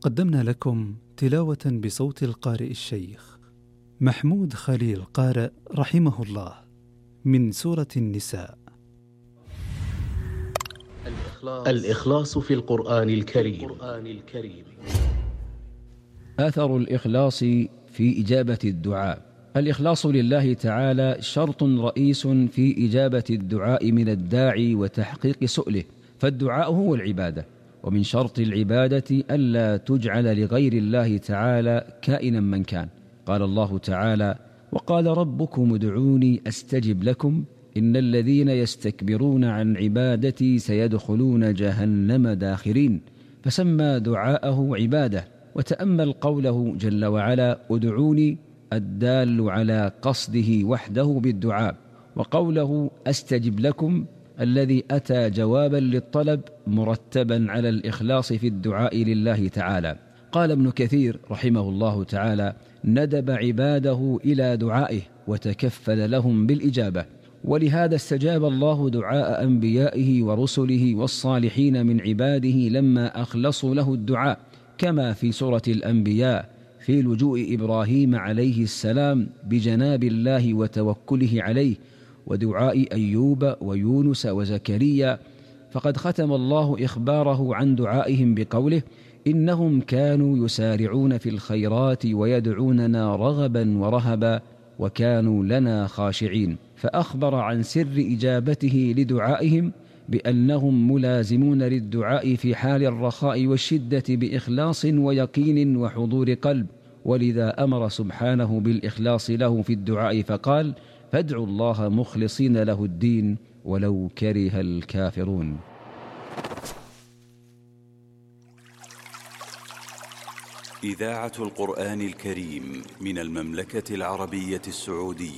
قدمنا لكم تلاوة بصوت القارئ الشيخ محمود خليل قارئ رحمه الله من سورة النساء. الإخلاص في القرآن الكريم. أثر الإخلاص في إجابة الدعاء. الإخلاص لله تعالى شرط رئيس في إجابة الدعاء من الداعي وتحقيق سؤله، فالدعاء هو العبادة، ومن شرط العبادة ألا تجعل لغير الله تعالى كائنا من كان. قال الله تعالى: وقال ربكم ادعوني أستجب لكم إن الذين يستكبرون عن عبادتي سيدخلون جهنم داخرين، فسمى دعاءه عبادة. وتأمل قوله جل وعلا: ادعوني، الدال على قصده وحده بالدعاء، وقوله أستجب لكم الذي أتى جوابا للطلب مرتبا على الإخلاص في الدعاء لله تعالى. قال ابن كثير رحمه الله تعالى: ندب عباده إلى دعائه وتكفل لهم بالإجابة، ولهذا استجاب الله دعاء أنبيائه ورسله والصالحين من عباده لما أخلصوا له الدعاء، كما في سورة الأنبياء في لجوء إبراهيم عليه السلام بجناب الله وتوكله عليه، ودعاء أيوب ويونس وزكريا. فقد ختم الله إخباره عن دعائهم بقوله: إنهم كانوا يسارعون في الخيرات ويدعوننا رغبا ورهبا وكانوا لنا خاشعين، فأخبر عن سر إجابته لدعائهم بأنهم ملازمون للدعاء في حال الرخاء والشدة بإخلاص ويقين وحضور قلب، ولذا أمر سبحانه بالإخلاص له في الدعاء فقال: فادعوا الله مخلصين له الدين ولو كره الكافرون. إذاعة القرآن الكريم من المملكة العربية السعودية.